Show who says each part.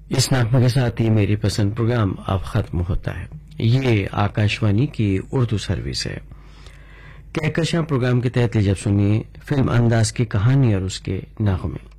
Speaker 1: इस नगमे के साथ ही मेरी पसंद प्रोग्राम अब खत्म होता है। ये आकाशवाणी की उर्दू सर्विस है। कहकशां प्रोग्राम के तहत जब सुनिए फिल्म अंदाज की कहानी और उसके नगमे।